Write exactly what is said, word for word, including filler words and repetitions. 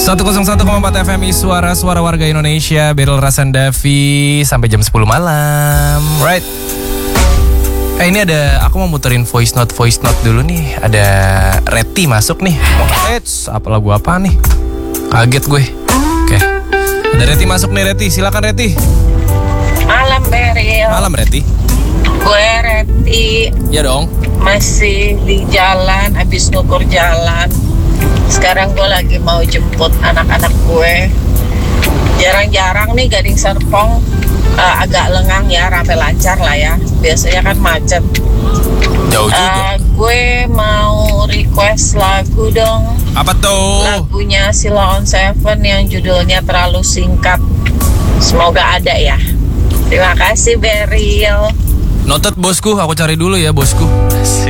seratus satu koma empat F M I Suara Suara Warga Indonesia. Beryl Rasandavi sampai jam sepuluh malam. Right. Eh ini ada, aku mau muterin voice note voice note dulu nih. Ada Reti masuk nih. Eits, apa lagu apa nih? Kaget gue. Oke. Ada Reti masuk nih, Reti. Silakan Reti. Malam Beryl. Malam Reti. Gue Reti. Ya dong. Masih di jalan, habis ngukur jalan. Sekarang gue lagi mau jemput anak-anak gue. Jarang-jarang nih Gading Serpong uh, agak lengang ya, rame lancar lah ya. Biasanya kan macet. Jauh juga. Uh, gue mau request lagu dong. Apa tuh? Lagunya Sheila on Seven yang judulnya Terlalu Singkat. Semoga ada ya. Terima kasih Beryl. Noted bosku, aku cari dulu ya bosku. Asik.